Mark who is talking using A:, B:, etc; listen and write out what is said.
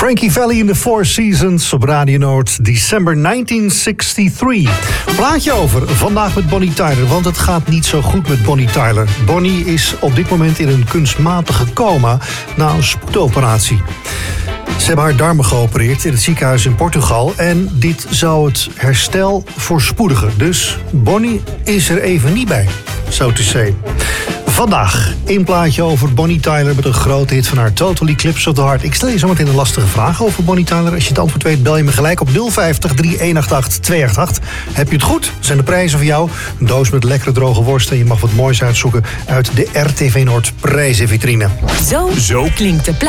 A: Frankie Valli in the Four Seasons op Radio Noord, december 1963. Plaatje over, vandaag met Bonnie Tyler, want het gaat niet zo goed met Bonnie Tyler. Bonnie is op dit moment in een kunstmatige coma na een spoedoperatie. Ze hebben haar darmen geopereerd in het ziekenhuis in Portugal en dit zou het herstel voorspoedigen. Dus Bonnie is er even niet bij, so to say. Vandaag een plaatje over Bonnie Tyler met een grote hit van haar, Total Eclipse of the Heart. Ik stel je zometeen een lastige vraag over Bonnie Tyler. Als je het antwoord weet, bel je me gelijk op 050 3188 288. Heb je het goed? Zijn de prijzen voor jou? Een doos met lekkere droge worst en je mag wat moois uitzoeken uit de RTV Noord prijzenvitrine.
B: Zo klinkt de plaat.